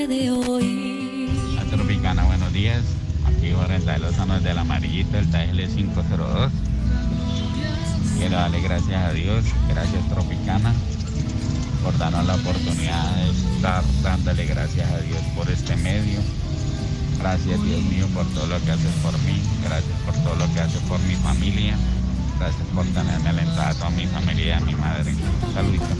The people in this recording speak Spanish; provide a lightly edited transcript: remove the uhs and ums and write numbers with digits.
de hoy. La Tropicana, buenos días. Aquí Jorge de Lozano del Amarillito, el TGL 502. Quiero darle gracias a Dios, gracias Tropicana, por darnos la oportunidad de estar dándole gracias a Dios por este medio. Gracias Dios mío por todo lo que haces por mí, gracias por todo lo que haces por mi familia, gracias por tenerme alentado a toda mi familia y a mi madre. Saluditos.